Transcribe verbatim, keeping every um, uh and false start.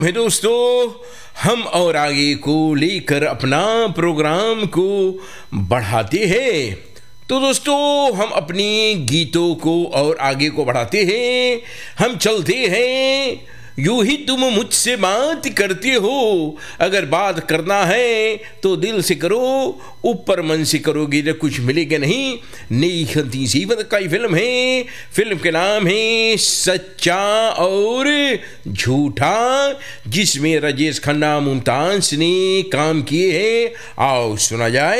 में दोस्तों, हम और आगे को लेकर अपना प्रोग्राम को बढ़ाते हैं। तो दोस्तों, हम अपनी गीतों को और आगे को बढ़ाते हैं। हम चलते हैं, यूं ही तुम मुझसे बात करते हो। अगर बात करना है तो दिल से करो, ऊपर मन से करोगे तो कुछ मिलेगा नहीं। नई खती जीवन का फिल्म है। फिल्म के नाम है सच्चा और झूठा, जिसमें राजेश खन्ना, मुमताज ने काम किए हैं। आओ सुना जाए।